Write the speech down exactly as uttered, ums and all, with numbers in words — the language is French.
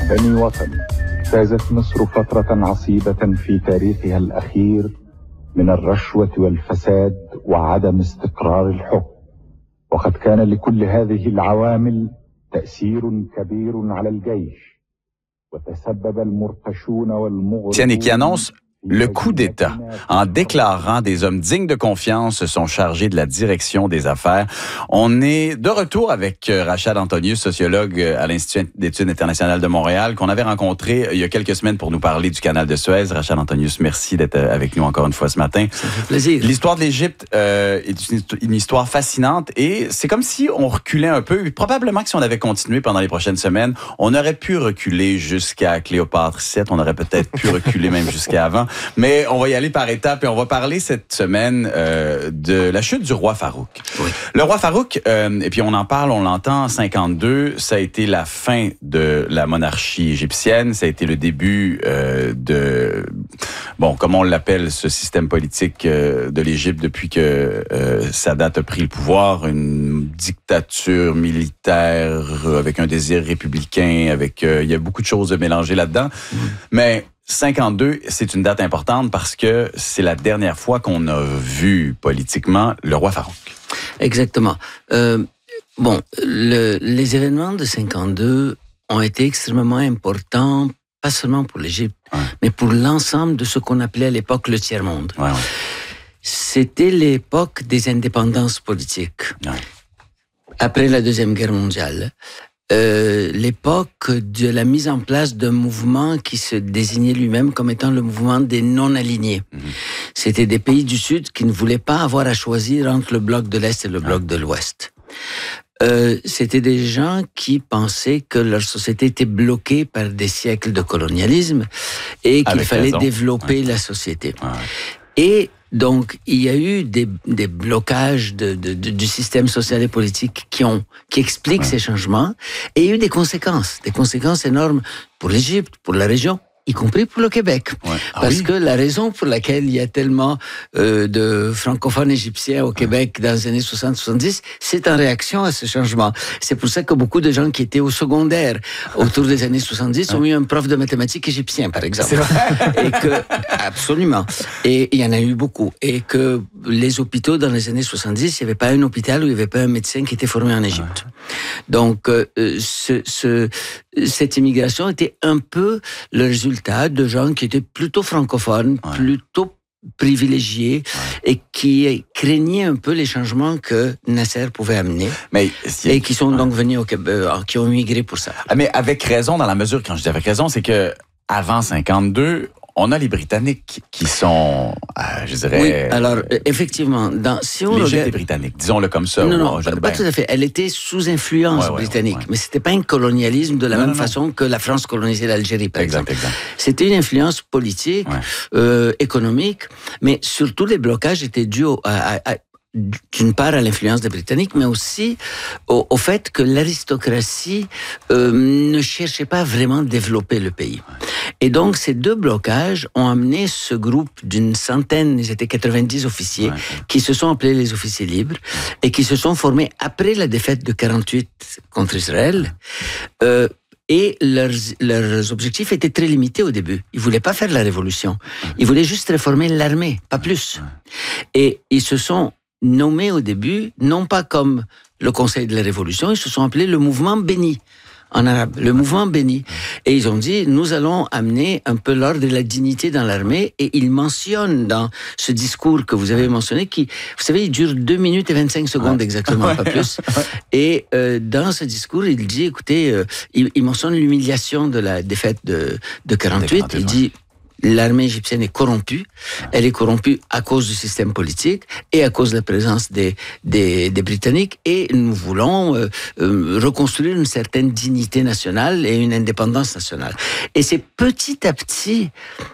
بني وطن اجتازت مصر فترة عصيبة في تاريخها الأخير من الرشوة والفساد وعدم استقرار الحكم، وقد كان لكل هذه العوامل تأثير كبير على الجيش وتسبب المرتشون والمغرضون. Tiens, et qui annonce le coup d'État en déclarant des hommes dignes de confiance se sont chargés de la direction des affaires. On est de retour avec Rachad Antonius, sociologue à l'Institut d'études internationales de Montréal, qu'on avait rencontré il y a quelques semaines pour nous parler du canal de Suez. Rachad Antonius, merci d'être avec nous encore une fois ce matin. Ça fait plaisir. L'histoire de l'Égypte euh, est une, une histoire fascinante et c'est comme si on reculait un peu. Probablement que si on avait continué pendant les prochaines semaines, on aurait pu reculer jusqu'à Cléopâtre sept, on aurait peut-être pu reculer même jusqu'à avant. Mais on va y aller par étapes et on va parler cette semaine euh, de la chute du roi Farouk. Oui. Le roi Farouk, euh, et puis on en parle, on l'entend, en cinquante-deux, ça a été la fin de la monarchie égyptienne, ça a été le début euh, de, bon, comment on l'appelle, ce système politique euh, de l'Égypte depuis que euh, Sadat a pris le pouvoir, une dictature militaire avec un désir républicain, avec, euh, il y a beaucoup de choses mélangées là-dedans, mmh. mais cinquante-deux, c'est une date importante parce que c'est la dernière fois qu'on a vu politiquement le roi Farouk. Exactement. Euh, bon, le, les événements de cinquante-deux ont été extrêmement importants, pas seulement pour l'Égypte, ouais. mais pour l'ensemble de ce qu'on appelait à l'époque le tiers-monde. Ouais, ouais. C'était l'époque des indépendances politiques. Ouais. Après la Deuxième Guerre mondiale, Euh, l'époque de la mise en place d'un mouvement qui se désignait lui-même comme étant le mouvement des non-alignés. Mmh. C'était des pays du Sud qui ne voulaient pas avoir à choisir entre le bloc de l'Est et le bloc de l'Ouest. Euh, c'était des gens qui pensaient que leur société était bloquée par des siècles de colonialisme et qu'il Avec fallait raison. développer ouais. la société. Ouais. Et donc, il y a eu des, des blocages de, de, de, du système social et politique qui ont, qui expliquent ouais. ces changements. Et il y a eu des conséquences, des conséquences énormes pour l'Égypte, pour la région, y compris pour le Québec. Ouais. Ah Parce oui. que la raison pour laquelle il y a tellement euh, de francophones égyptiens au Québec ouais. dans les années soixante soixante-dix, c'est en réaction à ce changement. C'est pour ça que beaucoup de gens qui étaient au secondaire autour des années soixante-dix ouais. ont eu un prof de mathématiques égyptien, par exemple. C'est vrai. Et que, absolument. Et il y en a eu beaucoup. Et que les hôpitaux dans les années soixante-dix, il n'y avait pas un hôpital où il n'y avait pas un médecin qui était formé en Égypte. Ouais. Donc, euh, ce, ce, cette immigration était un peu le résultat de gens qui étaient plutôt francophones, ouais. plutôt privilégiés ouais. et qui craignaient un peu les changements que Nasser pouvait amener. Mais si... et qui sont donc venus au Québec, euh, qui ont immigré pour ça. Ah, mais avec raison, dans la mesure, quand je dis avec raison, c'est que avant cinquante-deux, on a les Britanniques qui sont, euh, je dirais... Oui, alors, effectivement, dans, si on l'Égypte regarde... est britannique, disons-le comme ça. Non, non, oh, pas, ben... pas tout à fait. Elle était sous influence ouais, ouais, britannique, ouais, ouais. mais c'était pas un colonialisme de la non, même non, façon non. que la France colonisait l'Algérie, par exact, exemple. Exact. C'était une influence politique, ouais. euh, économique, mais surtout les blocages étaient dus au, à, à, à d'une part à l'influence des Britanniques, mais aussi au, au fait que l'aristocratie euh, ne cherchait pas vraiment à développer le pays. Et donc, ces deux blocages ont amené ce groupe d'une centaine, ils étaient quatre-vingt-dix officiers, ouais. qui se sont appelés les officiers libres, et qui se sont formés après la défaite de quarante-huit contre Israël. Euh, Et leurs, leurs objectifs étaient très limités au début. Ils voulaient pas faire la révolution. Ils voulaient juste réformer l'armée, pas plus. Et ils se sont nommés au début, non pas comme le Conseil de la Révolution, ils se sont appelés le mouvement béni, en arabe, le mouvement béni. Et ils ont dit, nous allons amener un peu l'ordre et la dignité dans l'armée, et ils mentionnent dans ce discours que vous avez mentionné, qui, vous savez, il dure deux minutes et vingt-cinq secondes exactement, pas plus. Et euh, dans ce discours, il dit, écoutez, euh, il, il mentionne l'humiliation de la défaite de, de quarante-huit, il dit... L'armée égyptienne est corrompue. Elle est corrompue à cause du système politique et à cause de la présence des, des, des Britanniques. Et nous voulons euh, euh, reconstruire une certaine dignité nationale et une indépendance nationale. Et c'est petit à petit